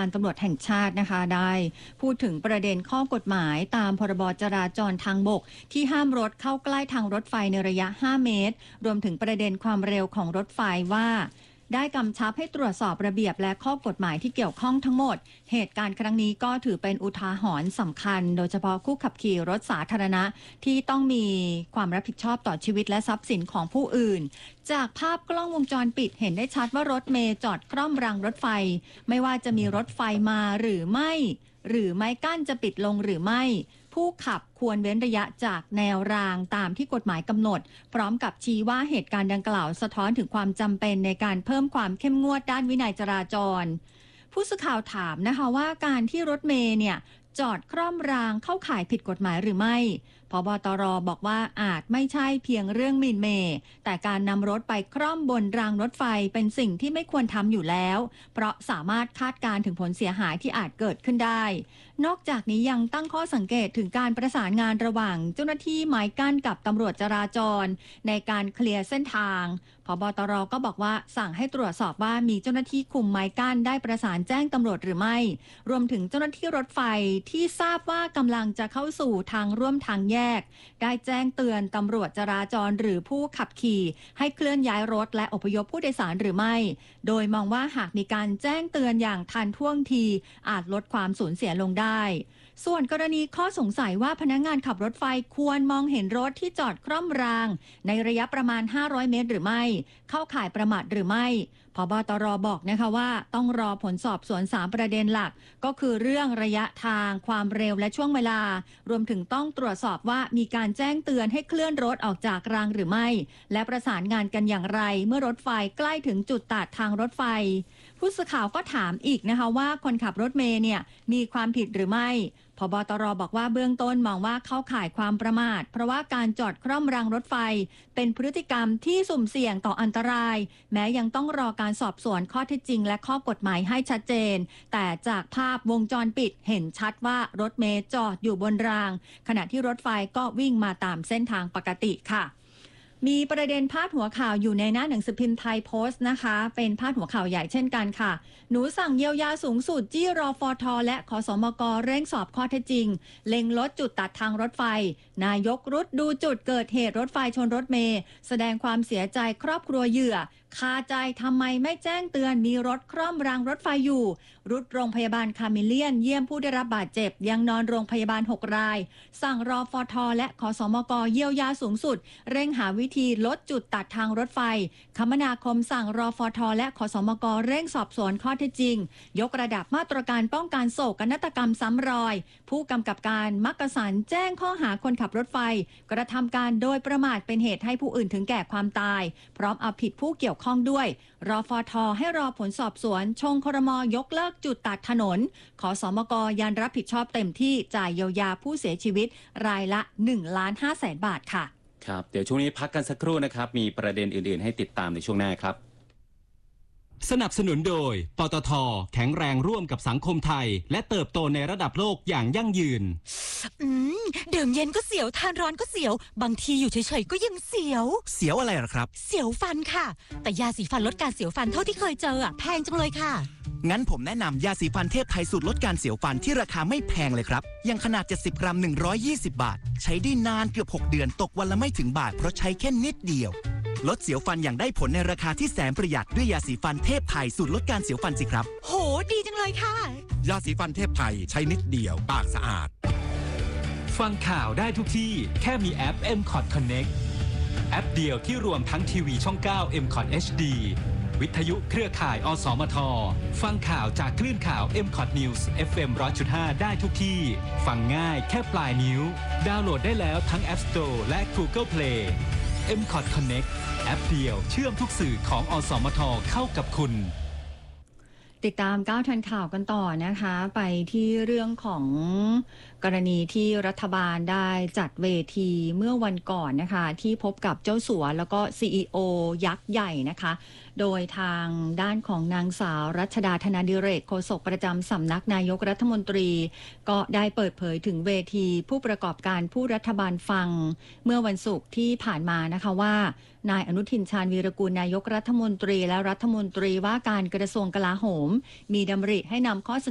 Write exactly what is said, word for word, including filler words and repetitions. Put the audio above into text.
การตำรวจแห่งชาตินะคะได้พูดถึงประเด็นข้อกฎหมายตามพรบจราจรทางบกที่ห้ามรถเข้าใกล้ทางรถไฟในระยะห้าเมตรรวมถึงประเด็นความเร็วของรถไฟว่าได้กำชับให้ตรวจสอบระเบียบและข้อกฎหมายที่เกี่ยวข้องทั้งหมดเหตุการณ์ครั้งนี้ก็ถือเป็นอุทาหรณ์สำคัญโดยเฉพาะผู้ขับขี่รถสาธารณะที่ต้องมีความรับผิดชอบต่อชีวิตและทรัพย์สินของผู้อื่นจากภาพกล้องวงจรปิดเห็นได้ชัดว่ารถเมล์จอดคร่อมรางรถไฟไม่ว่าจะมีรถไฟมาหรือไม่หรือไม้กั้นจะปิดลงหรือไม่ผู้ขับควรเว้นระยะจากแนวรางตามที่กฎหมายกำหนดพร้อมกับชี้ว่าเหตุการณ์ดังกล่าวสะท้อนถึงความจำเป็นในการเพิ่มความเข้มงวดด้านวินัยจราจรผู้สื่อข่าวถามนะคะว่าการที่รถเมล์เนี่ยจอดคร่อมรางเข้าข่ายผิดกฎหมายหรือไม่ผบ.ตร.บอกว่าอาจไม่ใช่เพียงเรื่องหมิ่นเมย์แต่การนำรถไปคร่อมบนรางรถไฟเป็นสิ่งที่ไม่ควรทำอยู่แล้วเพราะสามารถคาดการณ์ถึงผลเสียหายที่อาจเกิดขึ้นได้นอกจากนี้ยังตั้งข้อสังเกตถึงการประสานงานระหว่างเจ้าหน้าที่ไม้กั้นกับตำรวจจราจรในการเคลียร์เส้นทางผบ.ตร.ก็บอกว่าสั่งให้ตรวจสอบว่ามีเจ้าหน้าที่คุมไม้กั้นได้ประสานแจ้งตำรวจหรือไม่รวมถึงเจ้าหน้าที่รถไฟที่ทราบว่ากำลังจะเข้าสู่ทางร่วมทางแยกได้แจ้งเตือนตำรวจจราจรหรือผู้ขับขี่ให้เคลื่อนย้ายรถและอพยพผู้โดยสารหรือไม่โดยมองว่าหากมีการแจ้งเตือนอย่างทันท่วงทีอาจลดความสูญเสียลงได้ส่วนกรณีข้อสงสัยว่าพนักงานขับรถไฟควรมองเห็นรถที่จอดคร่อมรางในระยะประมาณห้าร้อยเมตรหรือไม่เข้าข่ายประมาทหรือไม่ผบ.ตร.บอกนะคะว่าต้องรอผลสอบสวนสามประเด็นหลักก็คือเรื่องระยะทางความเร็วและช่วงเวลารวมถึงต้องตรวจสอบว่ามีการแจ้งเตือนให้เคลื่อนรถออกจากรางหรือไม่และประสานงานกันอย่างไรเมื่อรถไฟใกล้ถึงจุดตัดทางรถไฟผู้สื่อข่าวก็ถามอีกนะคะว่าคนขับรถเมล์เนี่ยมีความผิดหรือไม่ผบ.ตร.บอกว่าเบื้องต้นมองว่าเข้าข่ายความประมาทเพราะว่าการจอดคร่อมรางรถไฟเป็นพฤติกรรมที่สุ่มเสี่ยงต่ออันตรายแม้ยังต้องรอการสอบสวนข้อเท็จจริงและข้อกฎหมายให้ชัดเจนแต่จากภาพวงจรปิดเห็นชัดว่ารถเมล์จอดอยู่บนรางขณะที่รถไฟก็วิ่งมาตามเส้นทางปกติค่ะมีประเด็นพาดหัวข่าวอยู่ในหน้าหนังสือพิมพ์ไทยโพสต์นะคะเป็นพาดหัวข่าวใหญ่เช่นกันค่ะหนูสั่งเยียวยาสูงสุดจี้รฟท.และขสมก.เร่งสอบข้อเท็จจริงเล็งลดจุดตัดทางรถไฟนายกรุดดูจุดเกิดเหตุรถไฟชนรถเมล์แสดงความเสียใจครอบครัวเหยื่อคาใจทำไมไม่แจ้งเตือนมีรถคร่อมรางรถไฟอยู่รุดโรงพยาบาลคาเมเลียนเยี่ยมผู้ได้รับบาดเจ็บยังนอนโรงพยาบาลหกรายสั่งรฟท.และขสมก.เยียวยาสูงสุดเร่งหาวิธีลดจุดตัดทางรถไฟคมนาคมสั่งรฟท.และขสมก.เร่งสอบสวนข้อเท็จจริงยกระดับมาตรการป้องกันโศกนาฏกรรมซ้ำรอยผู้กำกับการมักกะสันแจ้งข้อหาคนขับรถไฟกระทำการโดยประมาทเป็นเหตุให้ผู้อื่นถึงแก่ความตายพร้อมเอาผิดผู้เกี่ยวข้องด้วยรฟท.ให้รอผลสอบสวนชงครม.ยกเลิกจุดตัดถนนขสมก.ยันรับผิดชอบเต็มที่จ่ายเยียวยาผู้เสียชีวิตรายละ หนึ่งล้านห้าแสน บาทค่ะครับเดี๋ยวช่วงนี้พักกันสักครู่นะครับมีประเด็นอื่นๆให้ติดตามในช่วงหน้าครับสนับสนุนโดยปตท.แข็งแรงร่วมกับสังคมไทยและเติบโตในระดับโลกอย่างยั่งยืนอืมดื่มเย็นก็เสียวทานร้อนก็เสียวบางทีอยู่เฉยๆก็ยังเสียวเสียวอะไรหรอครับเสียวฟันค่ะแต่ยาสีฟันลดการเสียวฟันเท่าที่เคยเจออ่ะแพงจังเลยค่ะงั้นผมแนะนำยาสีฟันเทพไทยสูตรลดการเสียวฟันที่ราคาไม่แพงเลยครับยังขนาดเจ็ดสิบกรัมหนึ่งร้อยยี่สิบบาทใช้ได้นานเกือบหกเดือนตกวันละไม่ถึงบาทเพราะใช้แค่นิดเดียวลดเสียวฟันอย่างได้ผลในราคาที่แสนประหยัดด้วยยาสีฟันเทพไทยสูตรลดการเสียวฟันสิครับโหดีจังเลยค่ะยาสีฟันเทพไทยใช้นิดเดียวปากสะอาดฟังข่าวได้ทุกที่แค่มีแอป เอ็ม คอท Connect แอปเดียวที่รวมทั้งทีวีช่องเก้า เอ็ม คอท เอช ดี วิทยุเครือข่ายอสมทฟังข่าวจากคลื่นข่าว เอ็ม คอท News เอฟ เอ็ม หนึ่งร้อยจุดห้า ได้ทุกที่ฟังง่ายแค่ปลายนิ้วดาวน์โหลดได้แล้วทั้ง App Store และ Google Play เอ็ม คอท Connect แอปเดียวเชื่อมทุกสื่อของอสมทเข้ากับคุณติดตามก้าวทันข่าวกันต่อนะคะไปที่เรื่องของกรณีที่รัฐบาลได้จัดเวทีเมื่อวันก่อนนะคะที่พบกับเจ้าสัวแล้วก็ ซี อี โอ ยักษ์ใหญ่นะคะโดยทางด้านของนางสาวรัชดาธนาดิเรกโฆษกประจำสำนักนายกรัฐมนตรีก็ได้เปิดเผยถึงเวทีผู้ประกอบการผู้รัฐบาลฟังเมื่อวันศุกร์ที่ผ่านมานะคะว่านายอนุทินชาญวีรกูลนายกรัฐมนตรีและรัฐมนตรีว่าการกระทรวงกลาโหมมีดำริให้นำข้อ